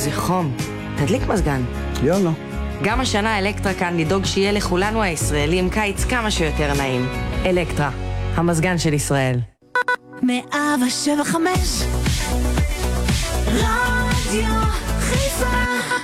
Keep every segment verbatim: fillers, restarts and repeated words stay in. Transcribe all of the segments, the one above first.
איזה חום. תדליק מזגן. יאללה. גם השנה אלקטרה כאן לדאוג שיהיה לכולנו הישראלים קיץ כמה שיותר נעים. אלקטרה, המזגן של ישראל. מאה שבע חמש רדיו חיפה.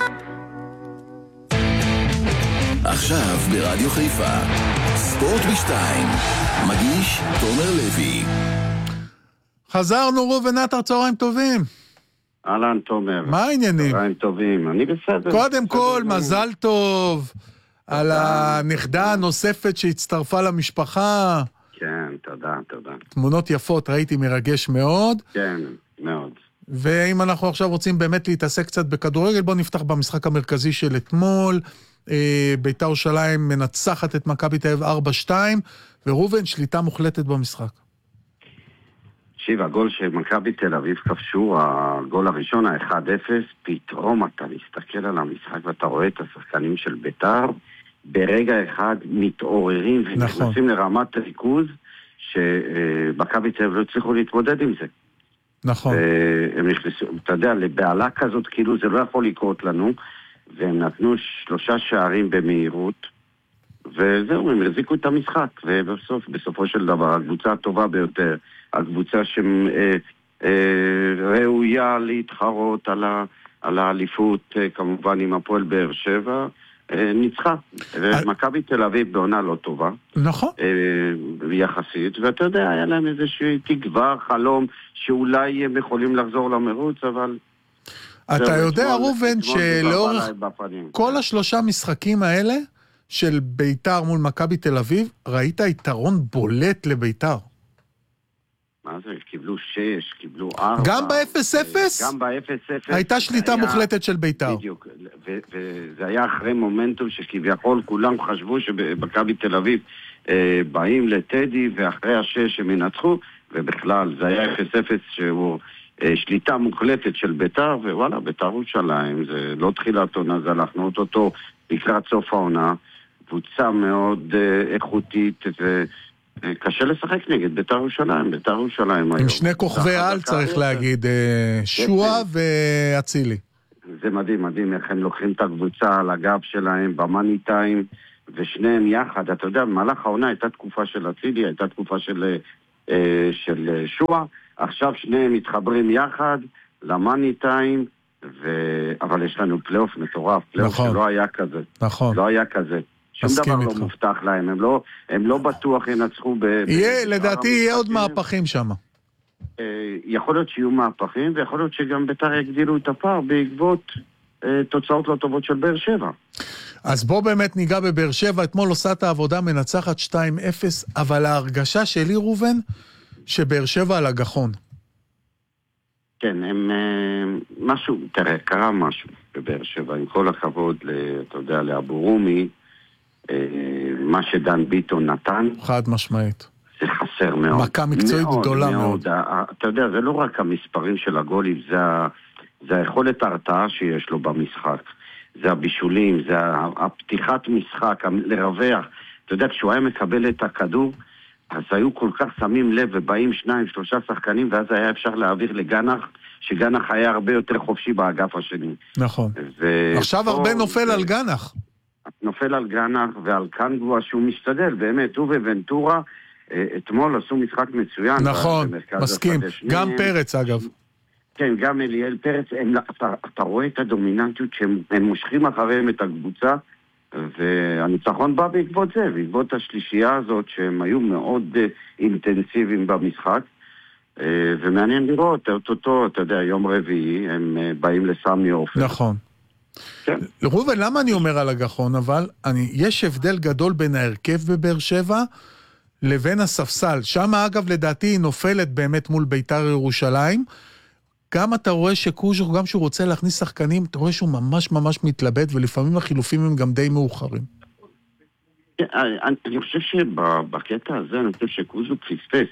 עכשיו ברדיו חיפה ספורט בשתיים, מגיש תומר לוי. חזרנו ראובן עטר, צהריים טובים. אהלן תומר. מה העניינים? צהריים טובים, אני בסדר. קודם כל, מזל טוב על הנכדה הנוספת שהצטרפה למשפחה. כן, תודה, תודה. תמונות יפות, ראיתי, מרגש מאוד. כן, מאוד. ואם אנחנו עכשיו רוצים באמת להתעסק קצת בכדורגל, בואו נפתח במשחק המרכזי של אתמול. בית"ר ירושלים מנצחת את מכבי תל אביב ארבע שתיים, וראובן, שליטה מוחלטת במשחק. תקשיב, הגול שמכבי תל אביב כבשו, הגול הראשון, ה-אחד אפס, פתאום אתה מסתכל על המשחק ואתה רואה את השחקנים של בית"ר, ברגע אחד מתעוררים ונכנסים נכון. לרמת ריכוז, שמכבי תל אביב לא הצליחו להתמודד עם זה. נכון. הם נכנסו, אתה יודע, לבעלה כזאת, כאילו זה לא יכול לקרות לנו, והם נתנו שלושה שערים במהירות, וזהו, הם החזיקו את המשחק, ובסוף, בסופו של דבר, הקבוצה הטובה ביותר, הקבוצה שראויה להתחרות על, ה, על האליפות, כמובן עם הפועל באר שבע, ניצחה. ומכבי תל אביב בעונה לא טובה. נכון. יחסית, ואתה יודע, היה להם איזושהי תקווה, חלום, שאולי הם יכולים לחזור למרוץ, אבל... אתה יודע, ראובן, שלאורך כל השלושה משחקים האלה, של בית"ר מול מכבי תל אביב, ראית יתרון בולט לבית"ר. מה זה? קיבלו שש, קיבלו ארבע. גם ב-אפס אפס? גם ב-אפס אפס. הייתה שליטה היה... מוחלטת של בית"ר. בדיוק, ו- וזה היה אחרי מומנטום שכביכול כולם חשבו שבמכבי תל אביב אה, באים לטדי, ואחרי השש הם ינצחו, ובכלל זה היה אפס אפס שהוא אה, שליטה מוחלטת של בית"ר, ווואלה, בית"ר ירושלים, זה לא תחילת עונה, זה הלכנו אותו לקראת סוף העונה, קבוצה מאוד אה, איכותית ו... קשה לשחק נגד בית"ר ירושלים, בית"ר ירושלים עם שני כוכבי על צריך להגיד, שועה ואצילי. זה מדהים, מדהים איך הם לוקחים את הקבוצה על הגב שלהם במאני טיים, ושניהם יחד, אתה יודע, במהלך העונה הייתה תקופה של אצילי, הייתה תקופה של, של שועה, עכשיו שניהם מתחברים יחד למאני טיים, ו... אבל יש לנו פלייאוף מטורף, פלייאוף נכון. שלא היה כזה. נכון. לא היה כזה. שום דבר לא מובטח להם, הם לא, הם לא בטוח ינצחו ב... יהיה, לדעתי יהיה עוד מהפכים שם. יכול להיות שיהיו מהפכים, ויכול להיות שגם בית"ר יגדילו את הפער בעקבות תוצאות לא טובות של באר שבע. אז בוא באמת ניגע בבאר שבע, אתמול עושה את העבודה מנצחת שתיים אפס, אבל ההרגשה שלי, ראובן, שבאר שבע על הגחון. כן, הם משהו, תראה, קרה משהו בבאר שבע, עם כל הכבוד, אתה יודע, לאבו רומי, מה שדן ביטון נתן חד משמעית זה חסר מאוד, מכה מקצועית מאוד, גדולה מאוד, מאוד. אתה יודע, זה לא רק המספרים של הגולים, זה, זה היכולת ההרתעה שיש לו במשחק, זה הבישולים, זה הפתיחת משחק, לרווח. אתה יודע, כשהוא היה מקבל את הכדור, אז היו כל כך שמים לב ובאים שניים, שלושה שחקנים, ואז היה אפשר להעביר לגנח, שגנח היה הרבה יותר חופשי באגף השני. נכון. ו... עכשיו הרבה נופל על גנח. נופל על גנח ועל קנגווה שהוא משתדל, באמת, הוא וונטורה, אתמול עשו משחק מצוין. נכון, מסכים. גם פרץ אגב. כן, גם אליאל פרץ, הם, אתה, אתה רואה את הדומיננטיות שהם מושכים אחריהם את הקבוצה, והניצחון בא בעקבות זה, בעקבות השלישייה הזאת שהם היו מאוד אינטנסיביים במשחק, ומעניין לראות, אותו, אתה יודע, יום רביעי, הם באים לסמי אופן. נכון. כן. ראובן, למה אני אומר על הגחון, אבל אני, יש הבדל גדול בין ההרכב בבאר שבע לבין הספסל. שם אגב לדעתי היא נופלת באמת מול בית"ר ירושלים. גם אתה רואה שקוז'ו, גם שהוא רוצה להכניס שחקנים, אתה רואה שהוא ממש ממש מתלבט, ולפעמים החילופים הם גם די מאוחרים. אני, אני חושב שבקטע הזה, אני חושב שקוז'ו פספס.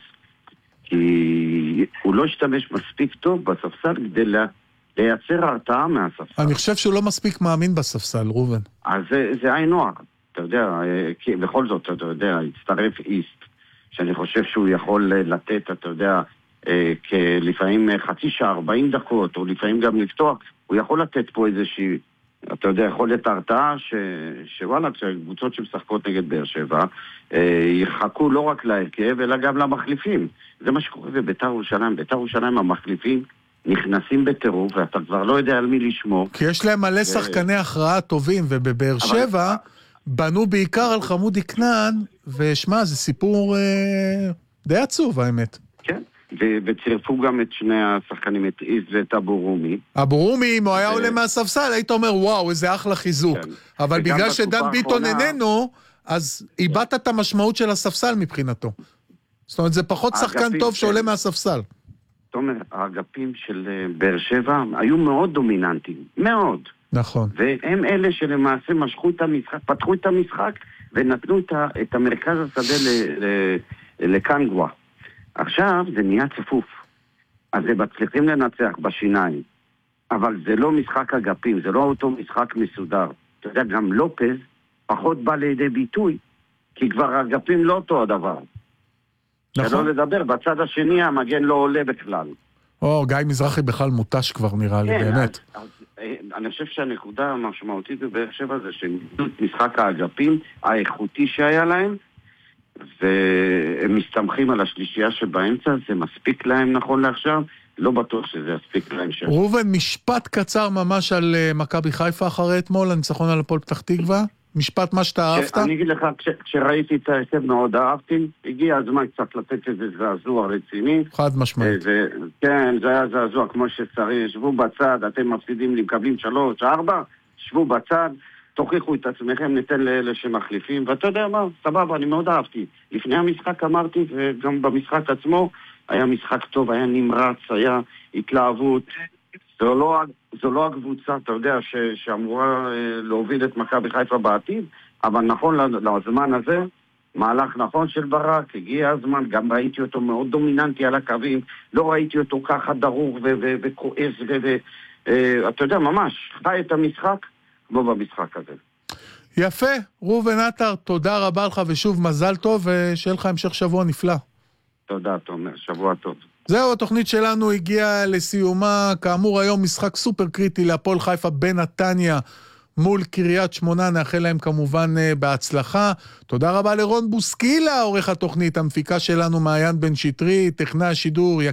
כי הוא לא השתמש מספיק טוב בספסל כדי לה... לייצר הרתעה מהספסל. אני חושב שהוא לא מספיק מאמין בספסל, ראובן. אז זה, זה היה נוח, אתה יודע, כי בכל זאת, אתה יודע, הצטרף איסט, שאני חושב שהוא יכול לתת, אתה יודע, לפעמים חצי שעה, ארבעים דקות, או לפעמים גם לפתוח, הוא יכול לתת פה איזושהי, אתה יודע, יכולת הרתעה, שוואלה, כשקבוצות שמשחקות נגד באר שבע, יחכו לא רק להרכב, אלא גם למחליפים. זה מה שקורה בבית"ר ירושלים. בית"ר ירושלים המחליפים נכנסים בטירוף, ואתה כבר לא יודע על מי לשמור. כי יש להם מלא שחקני הכרעה טובים, ובבאר שבע בנו בעיקר על חמודי כנען, ושמע, זה סיפור די עצוב, האמת. כן. וצירפו גם את שני השחקנים, את איז ואת אבו רומי. אבו רומי, אם הוא היה עולה מהספסל, היית אומר, וואו, איזה אחלה חיזוק. אבל בגלל שדן ביטון איננו, אז איבדת את המשמעות של הספסל מבחינתו. זאת אומרת, זה פחות שחקן טוב שעולה מהספסל. זאת אומרת, האגפים של באר שבע היו מאוד דומיננטיים, מאוד. נכון. והם אלה שלמעשה משכו את המשחק, פתחו את המשחק, ונתנו את המרכז השדה לקנגווה. עכשיו זה נהיה צפוף, אז הם מצליחים לנצח בשיניים, אבל זה לא משחק אגפים, זה לא אותו משחק מסודר. אתה יודע, גם לופז פחות בא לידי ביטוי, כי כבר אגפים לא אותו הדבר. נכון. שלא לדבר, בצד השני המגן לא עולה בכלל. או, גיא מזרחי בכלל מוטש כבר נראה לי, כן, באמת. אז, אז, אני חושב שהנקודה המשמעותית בבאר שבע זה שניתנו את משחק האגפים האיכותי שהיה להם, והם מסתמכים על השלישייה שבאמצע, זה מספיק להם נכון לעכשיו, לא בטוח שזה יספיק להם שם. ראובן, משפט קצר ממש על מכבי חיפה אחרי אתמול, הניצחון על הפועל פתח תקווה, משפט מה שאתה אהבת? אני אגיד לך, כש, כשראיתי את ההרכב מאוד אהבתי, הגיע הזמן קצת לתת איזה זעזוע רציני. חד משמעית. זה, כן, זה היה זעזוע כמו שצריך, שבו בצד, אתם מפסידים לי, מקבלים שלוש, ארבע, שבו בצד, תוכיחו את עצמכם, ניתן לאלה שמחליפים, ואתה יודע מה, סבבה, אני מאוד אהבתי. לפני המשחק אמרתי, וגם במשחק עצמו, היה משחק טוב, היה נמרץ, היה התלהבות. זו לא, זו לא הקבוצה, אתה יודע, ש, שאמורה להוביל את מכבי חיפה בעתיד, אבל נכון לזמן הזה, מהלך נכון של ברק, הגיע הזמן, גם ראיתי אותו מאוד דומיננטי על הקווים, לא ראיתי אותו ככה דרוך וכועס, ואתה יודע, ממש, חי את המשחק, כמו במשחק הזה. יפה, ראובן עטר, תודה רבה לך, ושוב מזל טוב, ושיהיה לך המשך שבוע נפלא. תודה, תומר, שבוע טוב. זהו, התוכנית שלנו הגיעה לסיומה, כאמור היום משחק סופר קריטי להפועל חיפה בנתניה מול קריית שמונה, נאחל להם כמובן בהצלחה. תודה רבה לרון בוסקילה, עורך התוכנית, המפיקה שלנו מעיין בן שטרי, טכנאי השידור